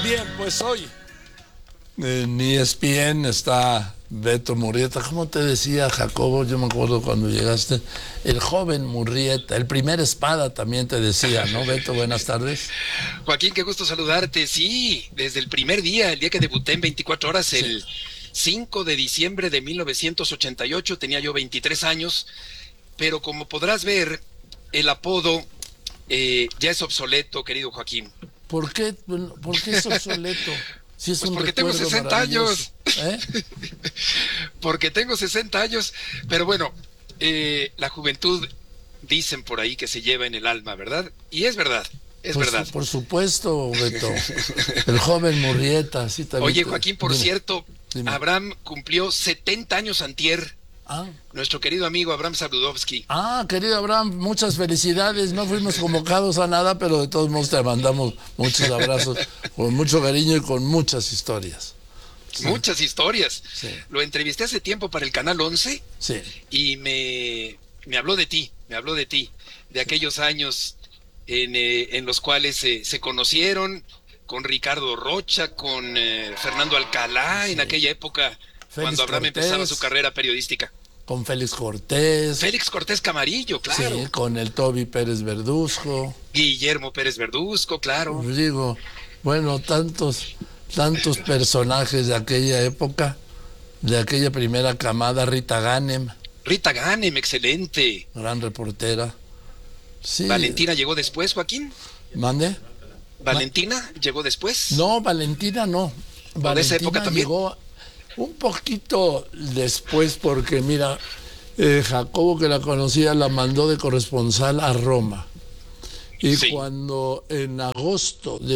Bien, pues hoy en ESPN está Beto Murrieta. ¿Cómo te decía, Jacobo? Yo me acuerdo cuando llegaste, el joven Murrieta, el primer espada también te decía, ¿no, Beto? Buenas tardes. Joaquín, qué gusto saludarte. Sí, desde el primer día, el día que debuté en 24 horas, Sí. el 5 de diciembre de 1988, tenía yo 23 años, pero como podrás ver, el apodo ya es obsoleto, querido Joaquín. ¿Por qué es obsoleto? Si es Pues un porque tengo recuerdo 60 maravilloso. años, ¿Eh? porque tengo 60 años, pero bueno, la juventud dicen por ahí que se lleva en el alma, ¿verdad? Y es verdad, es verdad. Por supuesto, Beto. El joven Murrieta, sí también. Oye, Joaquín, por Dime, cierto, dime. Abraham cumplió 70 años antier. Ah. Nuestro querido amigo Abraham Sabludovsky. Querido Abraham, muchas felicidades. No fuimos convocados a nada, pero de todos modos te mandamos muchos abrazos, con mucho cariño y con muchas historias. Sí, Muchas historias. sí, Lo entrevisté hace tiempo para el Canal 11 sí. y me habló de ti, de aquellos años en los cuales se conocieron con Ricardo Rocha, con Fernando Alcalá, en Sí. aquella época Félix cuando Abraham empezaba su Cortés, carrera periodística. con Félix Cortés, Félix Cortés Camarillo, claro. sí, con el Toby Pérez Verduzco. Guillermo Pérez Verduzco, claro. Digo, bueno, tantos personajes de aquella época, de aquella primera camada. Rita Ganem, Rita Ganem, excelente. gran reportera. Sí, Valentina llegó después, Joaquín. ¿mande? Valentina llegó después. No, Valentina no. ¿O de esa época Valentina también? llegó un poquito después porque, mira, Jacobo, que la conocía, la mandó de corresponsal a Roma. Y Sí. cuando en agosto de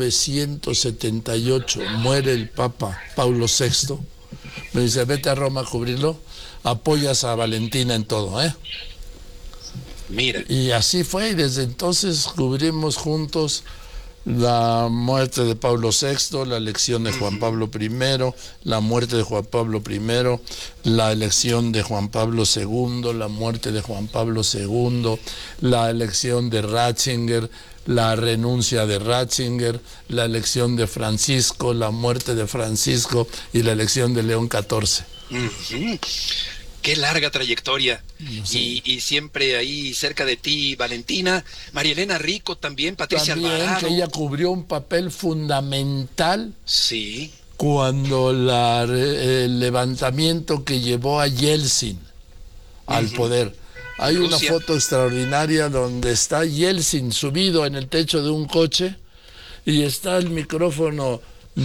1978 muere el Papa Paulo VI, me dice, vete a Roma a cubrirlo, apoyas a Valentina en todo, ¿eh? Mira, Y así fue, y desde entonces cubrimos juntos la muerte de Pablo VI, la elección de Juan Pablo I, la muerte de Juan Pablo I, la elección de Juan Pablo II, la muerte de Juan Pablo II, la elección de Ratzinger, la renuncia de Ratzinger, la elección de Francisco, la muerte de Francisco y la elección de León XIV. ujú, qué larga trayectoria. Sí. Y siempre ahí cerca de ti, Valentina, María Elena Rico también, Patricia También Alvarado. que ella cubrió un papel fundamental Sí, cuando el levantamiento que llevó a Yeltsin al poder. Hay una Rusia. foto extraordinaria donde está Yeltsin subido en el techo de un coche y está el micrófono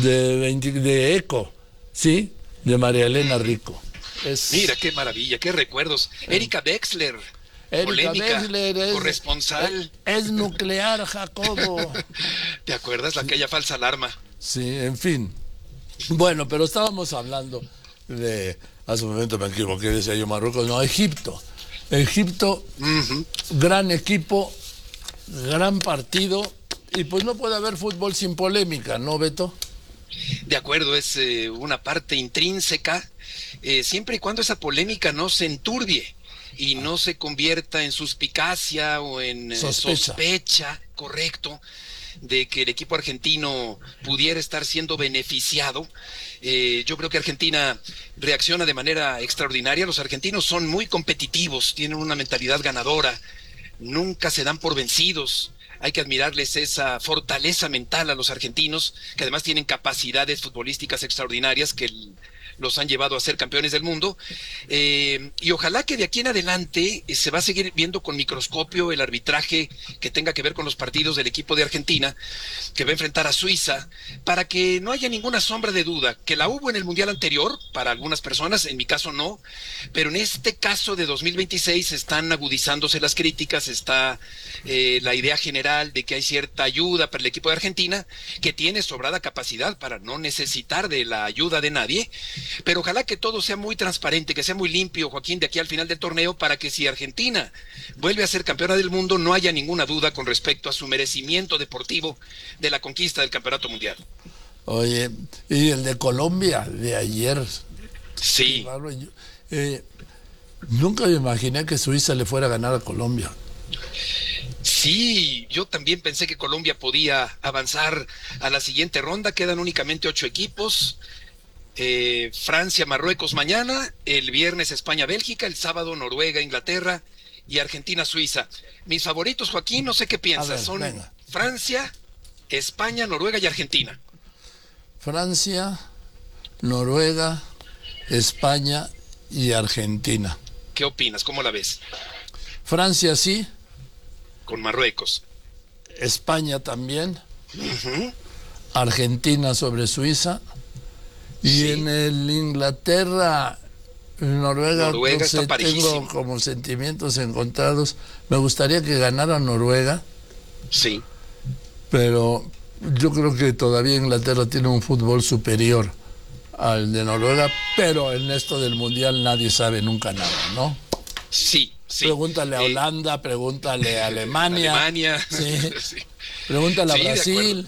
de eco, ¿sí? De María Elena Rico. Mira qué maravilla, qué recuerdos. Erika Wexler, Erika polémica, Wexler corresponsal. es nuclear, Jacobo. ¿Te acuerdas aquella falsa alarma? Sí, en fin. Bueno, pero estábamos hablando de, hace un momento me equivoqué, decía yo Marruecos, no, Egipto. Egipto, Ujú. gran equipo, gran partido, y pues no puede haber fútbol sin polémica, ¿no, Beto? De acuerdo, es una parte intrínseca, siempre y cuando esa polémica no se enturbie y no se convierta en suspicacia o en Sospecha. sospecha, correcto, de que el equipo argentino pudiera estar siendo beneficiado. Yo creo que Argentina reacciona de manera extraordinaria. Los argentinos son muy competitivos, tienen una mentalidad ganadora, nunca se dan por vencidos. Hay que admirarles esa fortaleza mental a los argentinos, que además tienen capacidades futbolísticas extraordinarias que los han llevado a ser campeones del mundo. Y ojalá que de aquí en adelante se va a seguir viendo con microscopio el arbitraje que tenga que ver con los partidos del equipo de Argentina, que va a enfrentar a Suiza, para que no haya ninguna sombra de duda, que la hubo en el Mundial anterior, para algunas personas, en mi caso no, pero en este caso de 2026 están agudizándose las críticas, está la idea general de que hay cierta ayuda para el equipo de Argentina, que tiene sobrada capacidad para no necesitar de la ayuda de nadie, pero ojalá que todo sea muy transparente, que sea muy limpio, Joaquín, de aquí al final del torneo, para que si Argentina vuelve a ser campeona del mundo, no haya ninguna duda con respecto a su merecimiento deportivo de la conquista del campeonato mundial. Oye, y el de Colombia, de ayer, Sí, nunca me imaginé que Suiza le fuera a ganar a Colombia. Sí, yo también pensé que Colombia podía avanzar a la siguiente ronda. Quedan únicamente 8 equipos. Francia, Marruecos mañana, el viernes España, Bélgica, el sábado Noruega, Inglaterra y Argentina, Suiza. Mis favoritos, Joaquín, no sé qué A piensas, ver, son venga. Francia, España, Noruega y Argentina. Francia, Noruega, España y Argentina. ¿Qué opinas? ¿Cómo la ves? Francia sí, Con Marruecos. España también, Ujú. Argentina sobre Suiza. Y Sí. en el Inglaterra, Noruega, Noruega no está sé, parejísimo. tengo como sentimientos encontrados. Me gustaría que ganara Noruega, Sí. pero yo creo que todavía Inglaterra tiene un fútbol superior al de Noruega, pero en esto del Mundial nadie sabe nunca nada, ¿no? Sí, sí. Pregúntale a Holanda, pregúntale a Alemania, Alemania. sí, Sí. pregúntale a Sí, de Brasil.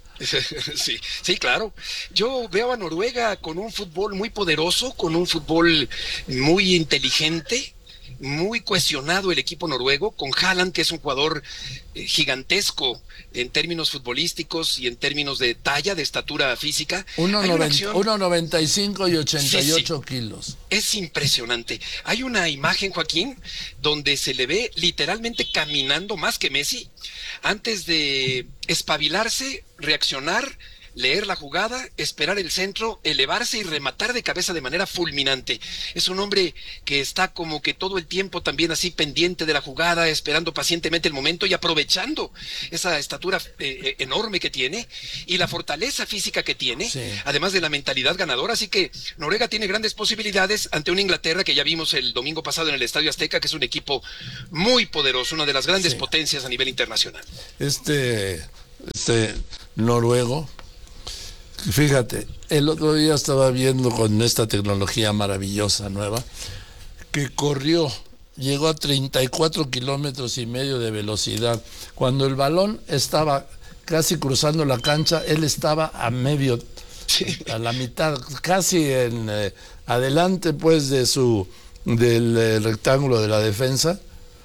Sí, sí, claro. Yo veo a Noruega con un fútbol muy poderoso, con un fútbol muy inteligente, muy cohesionado el equipo noruego, con Haaland, que es un jugador gigantesco en términos futbolísticos y en términos de talla, de estatura física. Hay una acción. 1,95 y Sí, 88 kilos. es impresionante. Hay una imagen, Joaquín, donde se le ve literalmente caminando más que Messi, antes de espabilarse, reaccionar, leer la jugada, esperar el centro, elevarse y rematar de cabeza de manera fulminante. Es un hombre que está como que todo el tiempo también así pendiente de la jugada, esperando pacientemente el momento y aprovechando esa estatura enorme que tiene y la fortaleza física que tiene, Sí. además de la mentalidad ganadora. Así que Noruega tiene grandes posibilidades ante una Inglaterra que ya vimos el domingo pasado en el Estadio Azteca, que es un equipo muy poderoso, una de las grandes Sí. potencias a nivel internacional. Este noruego, fíjate, el otro día estaba viendo con esta tecnología maravillosa nueva, que llegó a 34 kilómetros y medio de velocidad. Cuando el balón estaba casi cruzando la cancha, él estaba a la mitad, casi adelante pues del rectángulo de la defensa.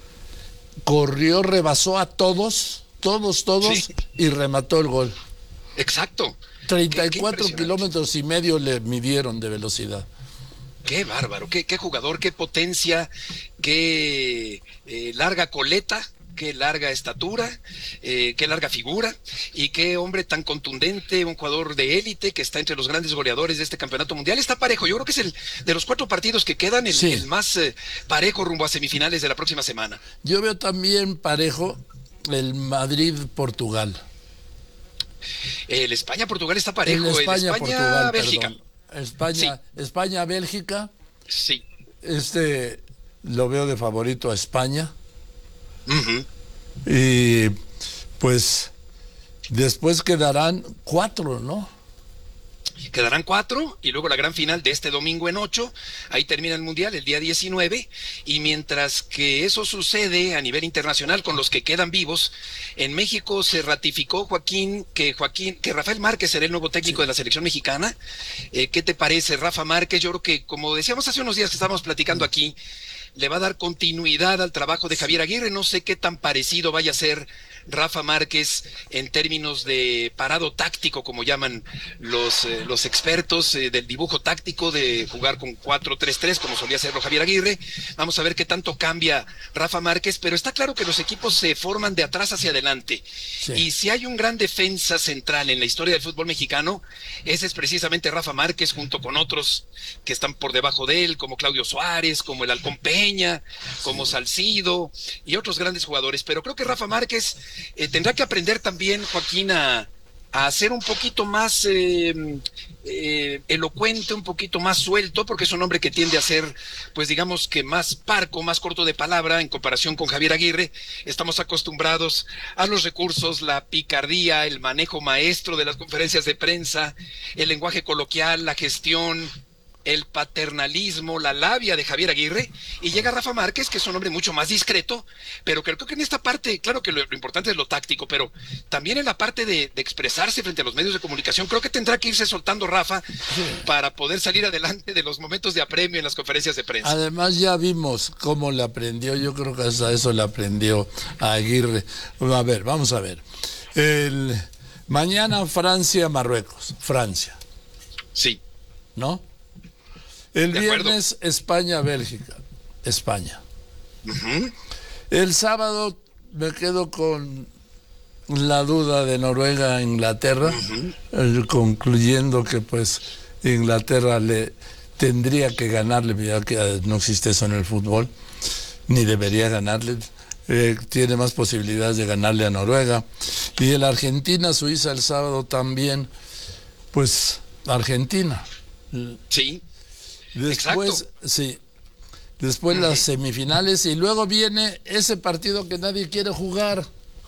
Corrió, rebasó a todos, Sí. y remató el gol. Exacto. 34 impresionante. kilómetros y medio le midieron de velocidad. Qué bárbaro, qué jugador, qué potencia, qué larga coleta, qué larga estatura, qué larga figura y qué hombre tan contundente, un jugador de élite que está entre los grandes goleadores de este campeonato mundial. Está parejo, yo creo que es el de los 4 partidos que quedan Sí. el más parejo rumbo a semifinales de la próxima semana. Yo veo también parejo el Madrid-Portugal. El España-Portugal está El parejo, el España-Portugal, España-Bélgica. perdón. España-Bélgica, Sí. lo veo de favorito a España. Ujú. Y pues después quedarán 4, ¿no? Quedarán 4 y luego la gran final de este domingo en 8. Ahí termina el Mundial el día 19. Y mientras que eso sucede a nivel internacional con los que quedan vivos, en México se ratificó, Joaquín, que Rafael Márquez será el nuevo técnico de la selección mexicana. ¿Qué te parece, Rafa Márquez? Yo creo que, como decíamos hace unos días que estábamos platicando aquí, le va a dar continuidad al trabajo de Javier Aguirre. No sé qué tan parecido vaya a ser Rafa Márquez en términos de parado táctico, como llaman los expertos del dibujo táctico, de jugar con 4-3-3, como solía hacerlo Javier Aguirre. Vamos a ver qué tanto cambia Rafa Márquez, pero está claro que los equipos se forman de atrás hacia adelante. Sí. Y si hay un gran defensa central en la historia del fútbol mexicano, ese es precisamente Rafa Márquez, junto con otros que están por debajo de él, como Claudio Suárez, como el Halcón Peña, como Salcido y otros grandes jugadores. Pero creo que Rafa Márquez tendrá que aprender también, Joaquín, a ser un poquito más elocuente, un poquito más suelto, porque es un hombre que tiende a ser, pues digamos que más parco, más corto de palabra en comparación con Javier Aguirre. Estamos acostumbrados a los recursos, la picardía, el manejo maestro de las conferencias de prensa, el lenguaje coloquial, la gestión, el paternalismo, la labia de Javier Aguirre, y llega Rafa Márquez, que es un hombre mucho más discreto, pero creo que en esta parte, claro que lo importante es lo táctico, pero también en la parte de expresarse frente a los medios de comunicación, creo que tendrá que irse soltando Rafa para poder salir adelante de los momentos de apremio en las conferencias de prensa. Además ya vimos cómo le aprendió, yo creo que hasta eso le aprendió a Aguirre. A ver, vamos a ver. Mañana Francia-Marruecos. Francia. Sí. ¿No? El De viernes acuerdo. España-Bélgica. España. Uh-huh. El sábado me quedo con la duda de Noruega-Inglaterra, concluyendo que pues Inglaterra le tendría que ganarle, ya que no existe eso en el fútbol, ni debería ganarle. Tiene más posibilidades de ganarle a Noruega. Y el Argentina-Suiza el sábado también, pues Argentina. Sí. Después, exacto. Sí. Después las semifinales y luego viene ese partido que nadie quiere jugar.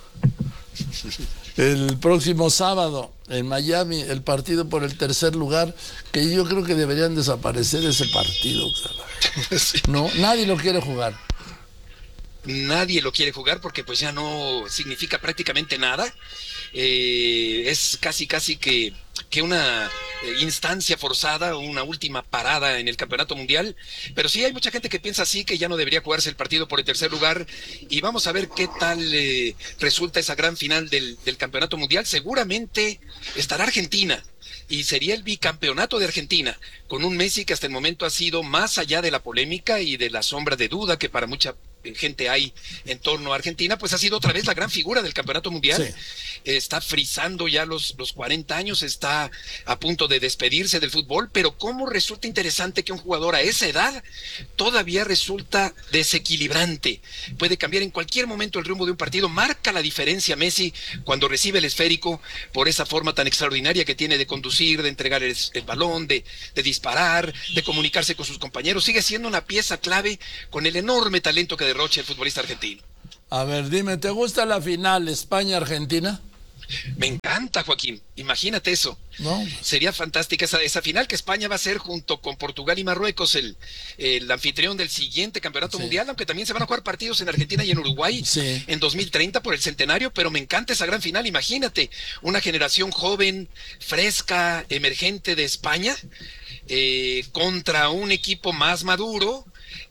El próximo sábado en Miami, el partido por el tercer lugar, que yo creo que deberían desaparecer ese partido. Sí. No, nadie lo quiere jugar. Nadie lo quiere jugar porque pues ya no significa prácticamente nada. Es casi que una instancia forzada, una última parada en el campeonato mundial, pero sí hay mucha gente que piensa así, que ya no debería jugarse el partido por el tercer lugar, y vamos a ver qué tal resulta esa gran final del campeonato mundial. Seguramente estará Argentina, y sería el bicampeonato de Argentina, con un Messi que hasta el momento ha sido, más allá de la polémica y de la sombra de duda que para mucha gente hay en torno a Argentina, pues ha sido otra vez la gran figura del campeonato mundial. Sí. Está frisando ya los 40 años, está a punto de despedirse del fútbol, pero cómo resulta interesante que un jugador a esa edad todavía resulta desequilibrante, puede cambiar en cualquier momento el rumbo de un partido. Marca la diferencia Messi cuando recibe el esférico, por esa forma tan extraordinaria que tiene de conducir, de entregar el balón, de disparar, de comunicarse con sus compañeros. Sigue siendo una pieza clave con el enorme talento que derrocha el futbolista argentino. A ver, dime, ¿te gusta la final España-Argentina? Me encanta, Joaquín, imagínate eso. No. Sería fantástica esa final, que España va a ser, junto con Portugal y Marruecos, el anfitrión del siguiente campeonato mundial, aunque también se van a jugar partidos en Argentina y en Uruguay en 2030 por el centenario, pero me encanta esa gran final. Imagínate, una generación joven, fresca, emergente de España, contra un equipo más maduro,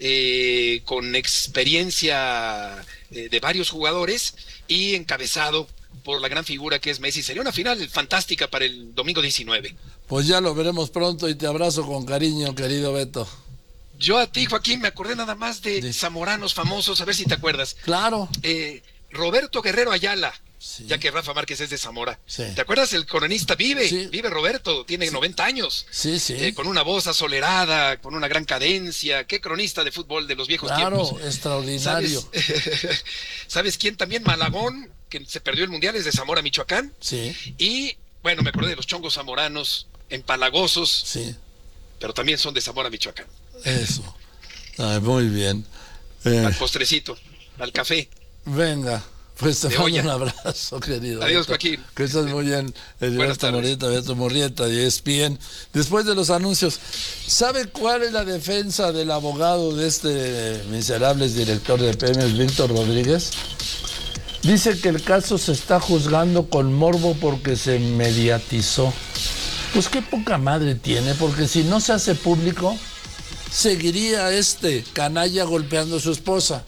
con experiencia de varios jugadores y encabezado por la gran figura que es Messi. Sería una final fantástica para el domingo 19. Pues ya lo veremos pronto y te abrazo con cariño, querido Beto. Yo a ti, Joaquín, me acordé nada más de zamoranos famosos, a ver si te acuerdas. Claro. Roberto Guerrero Ayala, sí. Ya que Rafa Márquez es de Zamora. Sí. ¿Te acuerdas? El cronista vive, sí. Vive Roberto, tiene 90 años. Sí, sí. Con una voz asolerada, con una gran cadencia. Qué cronista de fútbol de los viejos tiempos. Claro, extraordinario. ¿Sabes quién también? Malagón, que se perdió el mundial, es de Zamora, Michoacán. Sí. Y, bueno, me acordé de los chongos zamoranos, empalagosos. Sí. Pero también son de Zamora, Michoacán. Eso. Ay, muy bien. Al postrecito, al café. Venga, pues te mando un abrazo, querido. Adiós, Beto. Joaquín. Que estés muy bien. Beto Murrieta, de ESPN. Después de los anuncios, ¿sabe cuál es la defensa del abogado de este miserable director de Pemex, Víctor Rodríguez? Dice que el caso se está juzgando con morbo porque se mediatizó. Pues qué poca madre tiene, porque si no se hace público, seguiría este canalla golpeando a su esposa.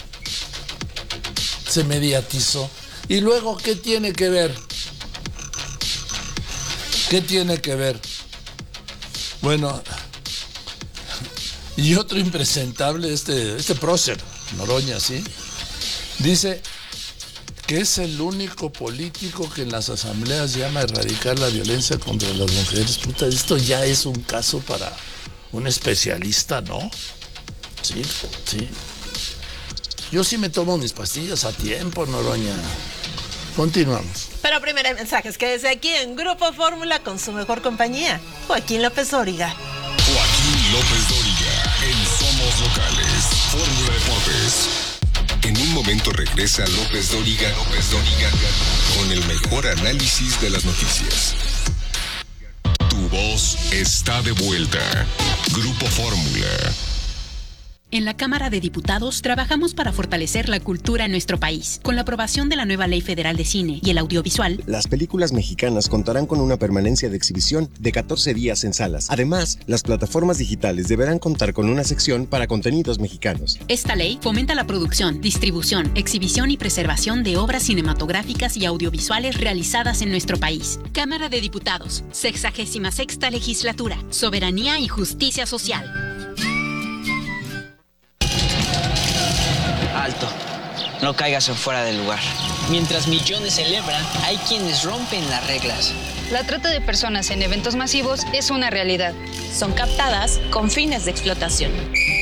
Se mediatizó. Y luego, ¿qué tiene que ver? ¿Qué tiene que ver? Bueno, y otro impresentable, este prócer, Noroña, ¿sí? Dice que es el único político que en las asambleas llama a erradicar la violencia contra las mujeres. Puta, esto ya es un caso para un especialista, ¿no? Sí, sí. Yo sí me tomo mis pastillas a tiempo, Noroña. Continuamos. Pero primero hay mensajes que desde aquí en Grupo Fórmula con su mejor compañía, Joaquín López Dóriga. Joaquín López Dóriga en Somos Locales, Fórmula Deportes. En un momento regresa López Dóriga con el mejor análisis de las noticias. Tu voz está de vuelta. Grupo Fórmula. En la Cámara de Diputados trabajamos para fortalecer la cultura en nuestro país. Con la aprobación de la nueva Ley Federal de Cine y el Audiovisual, las películas mexicanas contarán con una permanencia de exhibición de 14 días en salas. Además, las plataformas digitales deberán contar con una sección para contenidos mexicanos. Esta ley fomenta la producción, distribución, exhibición y preservación de obras cinematográficas y audiovisuales realizadas en nuestro país. Cámara de Diputados, 66ª Legislatura, Soberanía y Justicia Social. Alto, no caigas en fuera del lugar. Mientras millones celebran, hay quienes rompen las reglas. La trata de personas en eventos masivos es una realidad. Son captadas con fines de explotación.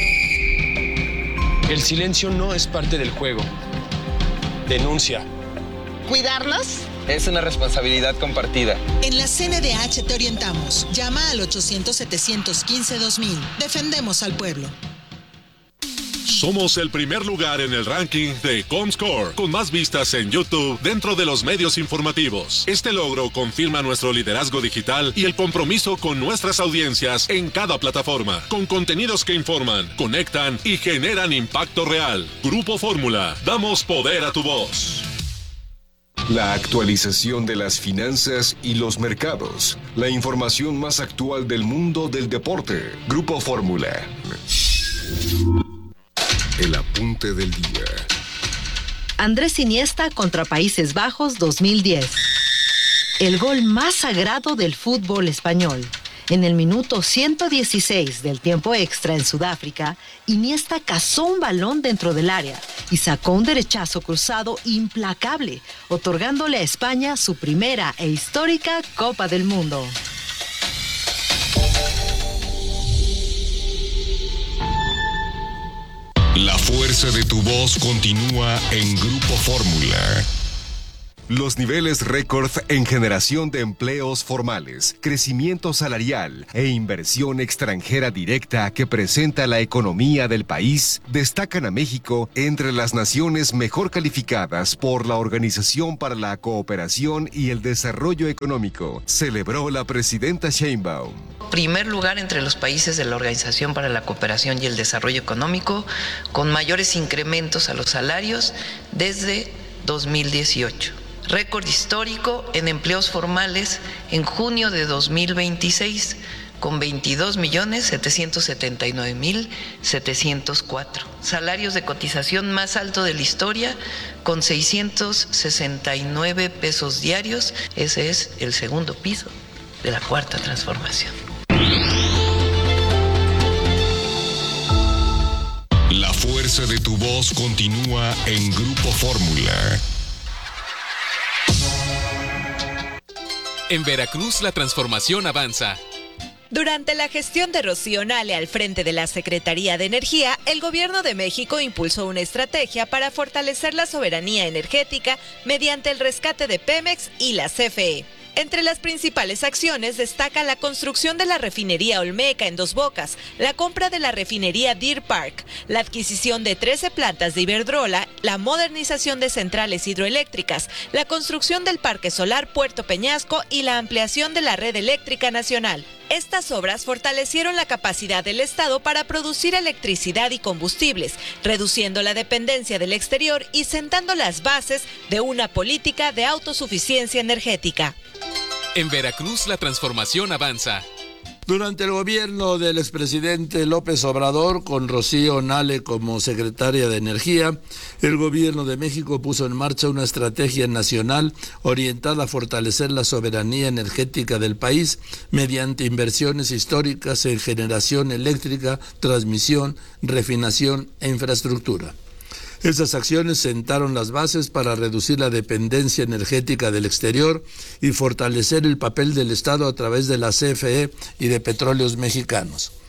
El silencio no es parte del juego. Denuncia. ¿Cuidarnos? Es una responsabilidad compartida. En la CNDH te orientamos. Llama al 800-715-2000. Defendemos al pueblo. Somos el primer lugar en el ranking de Comscore, con más vistas en YouTube dentro de los medios informativos. Este logro confirma nuestro liderazgo digital y el compromiso con nuestras audiencias en cada plataforma, con contenidos que informan, conectan y generan impacto real. Grupo Fórmula, damos poder a tu voz. La actualización de las finanzas y los mercados. La información más actual del mundo del deporte. Grupo Fórmula. El apunte del día. Andrés Iniesta contra Países Bajos 2010. El gol más sagrado del fútbol español. En el minuto 116 del tiempo extra en Sudáfrica, Iniesta cazó un balón dentro del área y sacó un derechazo cruzado implacable, otorgándole a España su primera e histórica Copa del Mundo. La fuerza de tu voz continúa en Grupo Fórmula. Los niveles récord en generación de empleos formales, crecimiento salarial e inversión extranjera directa que presenta la economía del país destacan a México entre las naciones mejor calificadas por la Organización para la Cooperación y el Desarrollo Económico, celebró la presidenta Sheinbaum. Primer lugar entre los países de la Organización para la Cooperación y el Desarrollo Económico, con mayores incrementos a los salarios desde 2018. Récord histórico en empleos formales en junio de 2026, con 22.779.704. Salarios de cotización más alto de la historia, con 669 pesos diarios. Ese es el segundo piso de la cuarta transformación. La fuerza de tu voz continúa en Grupo Fórmula. En Veracruz la transformación avanza. Durante la gestión de Rocío Nale al frente de la Secretaría de Energía, el Gobierno de México impulsó una estrategia para fortalecer la soberanía energética mediante el rescate de Pemex y la CFE. Entre las principales acciones destaca la construcción de la refinería Olmeca en Dos Bocas, la compra de la refinería Deer Park, la adquisición de 13 plantas de Iberdrola, la modernización de centrales hidroeléctricas, la construcción del Parque Solar Puerto Peñasco y la ampliación de la red eléctrica nacional. Estas obras fortalecieron la capacidad del Estado para producir electricidad y combustibles, reduciendo la dependencia del exterior y sentando las bases de una política de autosuficiencia energética. En Veracruz la transformación avanza. Durante el gobierno del expresidente López Obrador, con Rocío Nale como secretaria de Energía, el gobierno de México puso en marcha una estrategia nacional orientada a fortalecer la soberanía energética del país mediante inversiones históricas en generación eléctrica, transmisión, refinación e infraestructura. Esas acciones sentaron las bases para reducir la dependencia energética del exterior y fortalecer el papel del Estado a través de la CFE y de Petróleos Mexicanos.